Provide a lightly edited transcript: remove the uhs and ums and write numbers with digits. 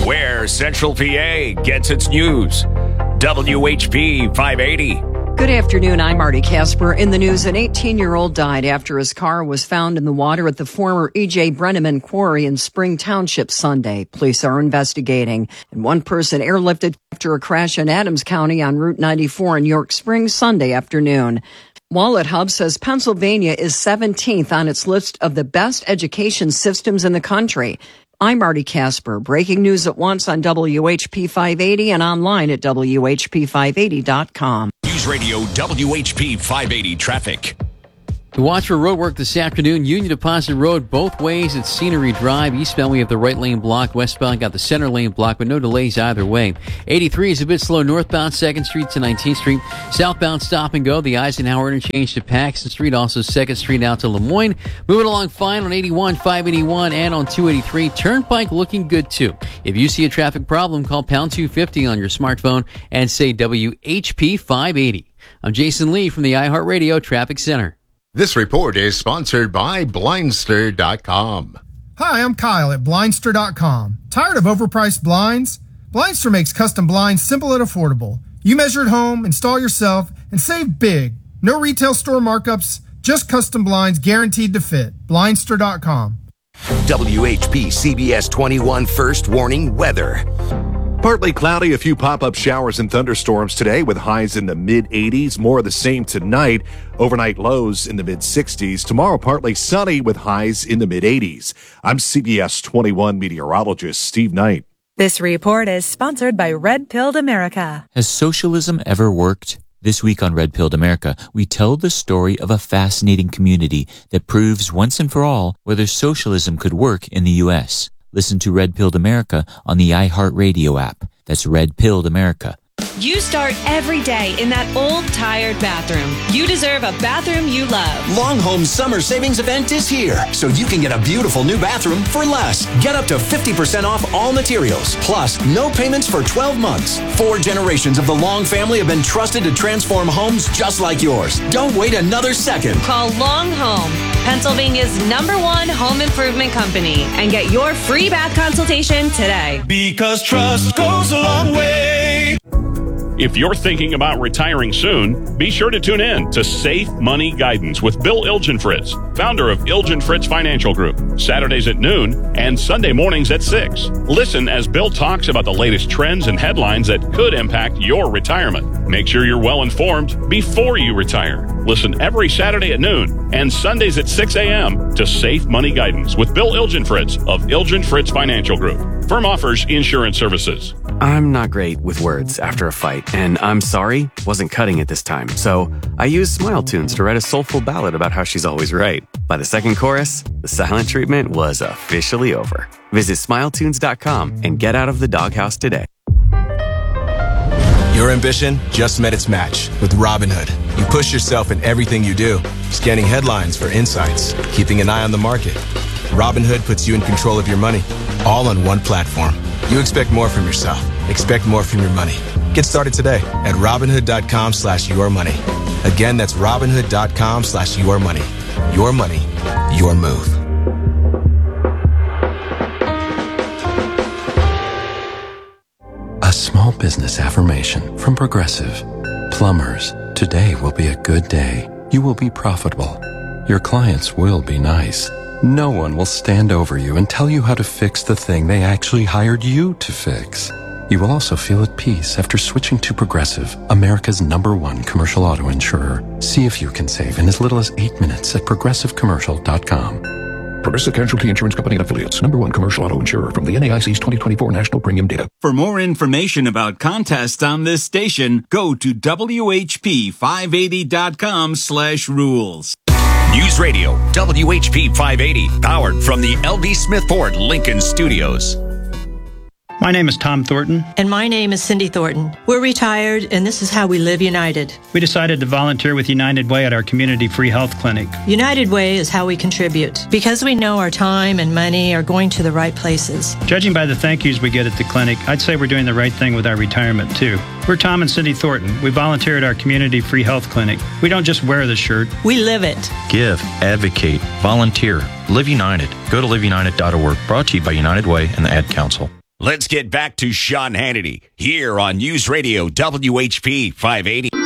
where Central PA gets its news. WHP 580. Good afternoon. I'm Marty Casper. In the news, an 18-year-old died after his car was found in the water at the former E.J. Brenneman Quarry in Spring Township Sunday. Police are investigating. And one person airlifted after a crash in Adams County on Route 94 in York Springs Sunday afternoon. Wallet Hub says Pennsylvania is 17th on its list of the best education systems in the country. I'm Marty Casper. Breaking news at once on WHP 580 and online at WHP580.com. News Radio WHP 580 traffic. To watch for road work this afternoon, Union Deposit Road both ways at Scenery Drive. Eastbound, we have the right lane blocked. Westbound, got the center lane blocked, but no delays either way. 83 is a bit slow northbound 2nd Street to 19th Street. Southbound, stop and go. The Eisenhower interchange to Paxton Street. Also 2nd Street out to Lemoyne. Moving along fine on 81, 581, and on 283. Turnpike looking good too. If you see a traffic problem, call pound 250 on your smartphone and say WHP 580. I'm Jason Lee from the iHeartRadio Traffic Center. This report is sponsored by Blindster.com. Hi, I'm Kyle at Blindster.com. Tired of overpriced blinds? Blindster makes custom blinds simple and affordable. You measure at home, install yourself, and save big. No retail store markups, just custom blinds guaranteed to fit. Blindster.com. WHP CBS 21 First Warning Weather. Partly cloudy, a few pop-up showers and thunderstorms today with highs in the mid-80s. More of the same tonight. Overnight lows in the mid-60s. Tomorrow, partly sunny with highs in the mid-80s. I'm CBS 21 meteorologist Steve Knight. This report is sponsored by Red Pilled America. Has socialism ever worked? This week on Red Pilled America, we tell the story of a fascinating community that proves once and for all whether socialism could work in the U.S. Listen to Red Pilled America on the iHeartRadio app. That's Red Pilled America. You start every day in that old, tired bathroom. You deserve a bathroom you love. Longhome's summer savings event is here, so you can get a beautiful new bathroom for less. Get up to 50% off all materials, plus no payments for 12 months. 4 generations of the Long family have been trusted to transform homes just like yours. Don't wait another second. Call Long Home, Pennsylvania's #1 home improvement company, and get your free bath consultation today. Because trust goes a long way. If you're thinking about retiring soon, be sure to tune in to Safe Money Guidance with Bill Ilgenfritz, founder of Ilgenfritz Financial Group, Saturdays at noon and Sunday mornings at 6. Listen as Bill talks about the latest trends and headlines that could impact your retirement. Make sure you're well informed before you retire. Listen every Saturday at noon and Sundays at 6 a.m. to Safe Money Guidance with Bill Ilgenfritz of Ilgenfritz Financial Group. Firm offers insurance services. I'm not great with words after a fight, and I'm sorry, wasn't cutting it this time. So I used Smile Tunes to write a soulful ballad about how she's always right. By the second chorus, the silent treatment was officially over. Visit SmileTunes.com and get out of the doghouse today. Your ambition just met its match with Robinhood. You push yourself in everything you do, scanning headlines for insights, keeping an eye on the market. Robinhood puts you in control of your money, all on one platform. You expect more from yourself. Expect more from your money. Get started today at Robinhood.com/yourmoney. Again, that's Robinhood.com/yourmoney. Your money, your move. A small business affirmation from Progressive. Plumbers, today will be a good day. You will be profitable. Your clients will be nice. No one will stand over you and tell you how to fix the thing they actually hired you to fix. You will also feel at peace after switching to Progressive, America's #1 commercial auto insurer. See if you can save in as little as 8 minutes at progressivecommercial.com. Progressive Casualty Insurance Company and Affiliates, #1 commercial auto insurer from the NAIC's 2024 National Premium Data. For more information about contests on this station, go to WHP580.com/rules. News Radio WHP 580, powered from the L.D. Smith Ford Lincoln Studios. My name is Tom Thornton. And my name is Cindy Thornton. We're retired, and this is how we live united. We decided to volunteer with United Way at our community free health clinic. United Way is how we contribute, because we know our time and money are going to the right places. Judging by the thank yous we get at the clinic, I'd say we're doing the right thing with our retirement, too. We're Tom and Cindy Thornton. We volunteer at our community free health clinic. We don't just wear the shirt. We live it. Give, advocate, volunteer. Live United. Go to liveunited.org. Brought to you by United Way and the Ad Council. Let's get back to Sean Hannity here on News Radio WHP 580.